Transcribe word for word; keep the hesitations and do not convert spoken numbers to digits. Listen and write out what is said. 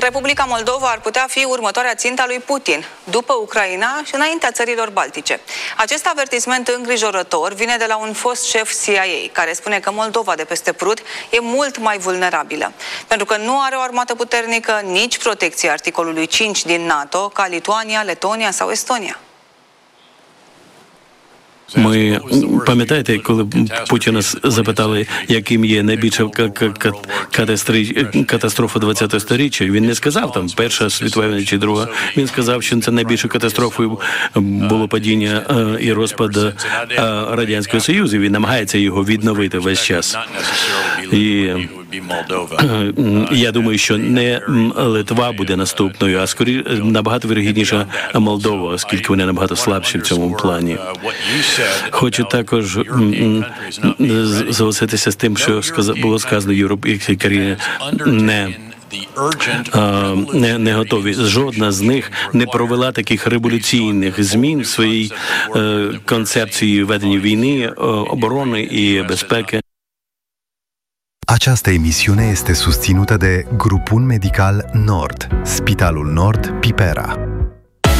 Republica Moldova ar putea fi următoarea țintă a lui Putin, după Ucraina și înaintea țărilor baltice. Acest avertisment îngrijorător vine de la un fost șef C I A, care spune că Moldova de peste Prut e mult mai vulnerabilă, pentru că nu are o armată puternică, nici protecție articolului cinci din NATO, ca Lituania, Letonia sau Estonia. Ми, пам'ятаєте, коли Путіна запитали, яким є найбільша катастрофа ХХ сторіччя, він не сказав там Перша світова війна чи Друга. Він сказав, що це найбільшою катастрофою було падіння і розпад Радянського Союзу. Він намагається його відновити весь час. І я думаю, що не Литва буде наступною, а скоріше набагато вірогідніше Молдова, оскільки вони набагато слабші в цьому плані. Хочу також зголоситися з тим, що було сказано, європейські країни не Не, не готові. Жодна з них не провела таких революційних змін в своїй е, концепції ведення війни, оборони і безпеки. Această emisiune este susținută de Grupul Medical Nord, Spitalul Nord Pipera.